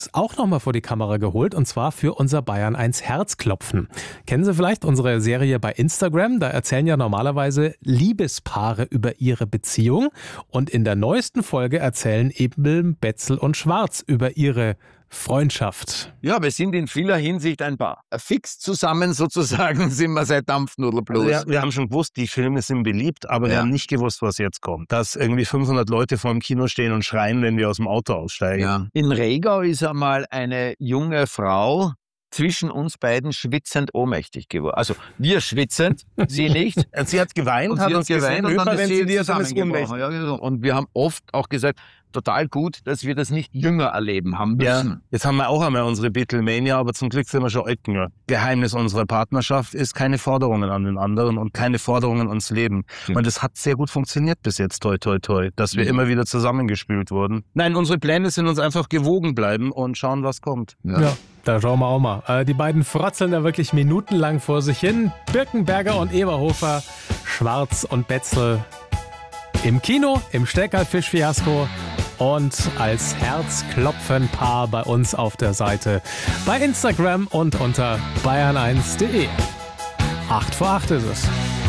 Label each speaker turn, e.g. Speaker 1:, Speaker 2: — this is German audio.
Speaker 1: auch nochmal vor die Kamera geholt, und zwar für unser Bayern 1 Herzklopfen. Kennen Sie vielleicht unsere Serie bei Instagram? Da erzählen ja normalerweise Liebespaare über ihre Beziehung, und in der neuesten Folge erzählen eben Betzel und Schwarz über ihre Freundschaft.
Speaker 2: Ja, wir sind in vieler Hinsicht ein Paar. Fix zusammen sozusagen sind wir seit Dampfnudel Plus.
Speaker 3: Also wir haben schon gewusst, die Filme sind beliebt, aber wir haben nicht gewusst, was jetzt kommt. Dass irgendwie 500 Leute vor dem Kino stehen und schreien, wenn wir aus dem Auto aussteigen.
Speaker 2: Ja. In Regau ist einmal eine junge Frau zwischen uns beiden schwitzend ohnmächtig geworden. Also wir schwitzend, sie nicht.
Speaker 3: Sie hat geweint, hat uns gesehen,
Speaker 2: und dann
Speaker 3: wenn sie dir
Speaker 2: zusammengebrochen. Ja, und wir haben oft auch gesagt, total gut, dass wir das nicht jünger erleben haben müssen.
Speaker 3: Ja, jetzt haben wir auch einmal unsere Beatlemania, aber zum Glück sind wir schon alt genug. Geheimnis unserer Partnerschaft ist keine Forderungen an den anderen und keine Forderungen ans Leben.
Speaker 2: Ja.
Speaker 3: Und es hat sehr gut funktioniert bis jetzt, toi, toi, toi, dass wir immer wieder zusammengespült wurden. Nein, unsere Pläne sind uns einfach gewogen bleiben und schauen, was kommt.
Speaker 1: Ja, da schauen wir auch mal. Die beiden frotzeln da wirklich minutenlang vor sich hin. Birkenberger und Eberhofer, Schwarz und Betzel im Kino, im Steckerl-Fisch-Fiasko und als Herzklopfen-Paar bei uns auf der Seite bei Instagram und unter bayern1.de. 8 vor 8 ist es.